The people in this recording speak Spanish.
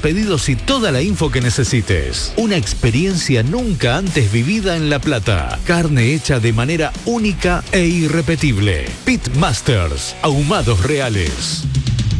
pedidos y toda la info que necesites. Una experiencia nunca antes vivida en La Plata. Carne hecha de manera única e irrepetible. Pitmasters, ahumados reales.